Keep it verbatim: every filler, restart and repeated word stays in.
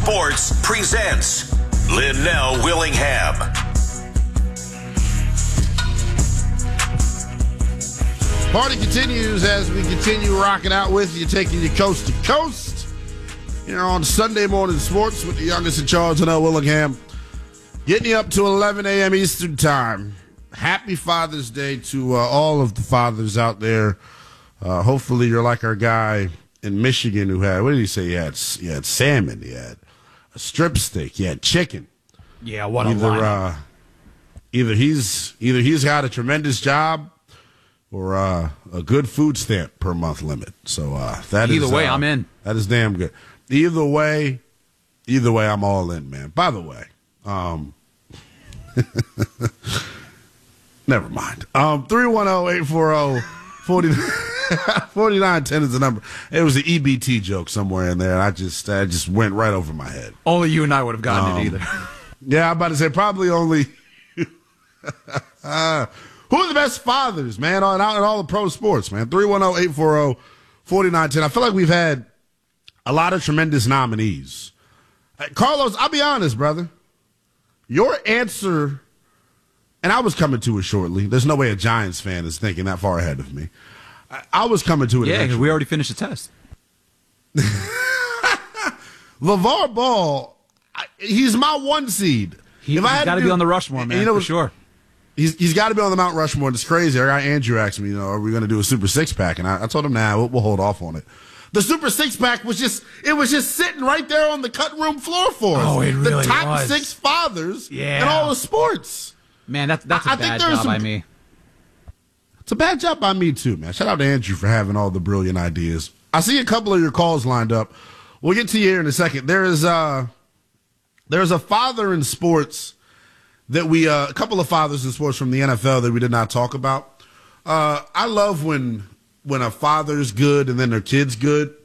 Sports presents Linnell Willingham. Party continues as we continue rocking out with you, taking you coast to coast. Here on Sunday Morning Sports with the youngest in charge, Linnell Willingham. Getting you up to eleven a.m. Eastern Time. Happy Father's Day to uh, all of the fathers out there. Uh, hopefully you're like our guy in Michigan who had, what did he say? He had, he had salmon, he had a strip steak, he had chicken. Yeah, what either, a line. Uh, either he's either he's got a tremendous job or uh, a good food stamp per month limit. So uh, that either is, way, uh, I'm in. That is damn good. Either way, either way, I'm all in, man. By the way, um, never mind. Um, three one zero, eight four zero, four nine one zero is the number. It was an E B T joke somewhere in there. And I just, I just went right over my head. Only you and I would have gotten Um, it either. Yeah, I'm about to say probably only. uh, who are the best fathers, man, on out in all the pro sports, man? three one zero, eight four zero, four nine one zero. I feel like we've had a lot of tremendous nominees. Uh, Carlos, I'll be honest, brother. Your answer, and I was coming to it shortly. There's no way a Giants fan is thinking that far ahead of me. I, I was coming to it Yeah, because eventually. we already finished the test. LeVar Ball, I, he's my one seed. He, If I he's had got to do- be on the Rushmore, man, you know, for sure. He's he's got to be on the Mount Rushmore. And it's crazy. Our guy Andrew asked me, you know, are we going to do a Super Six Pack? And I, I told him, nah, we'll, we'll hold off on it. The Super Six Pack was just it was just sitting right there on the cutting room floor for us. Oh, it really the top was. six fathers Yeah. in all the sports. Man, that's, that's a I- I think bad there's job some- by me. It's a bad job by me too, man. Shout out to Andrew for having all the brilliant ideas. I see a couple of your calls lined up. We'll get to you here in a second. There is uh there's a father in sports that we uh, a couple of fathers in sports from the N F L that we did not talk about. Uh, I love when when a father's good and then their kid's good.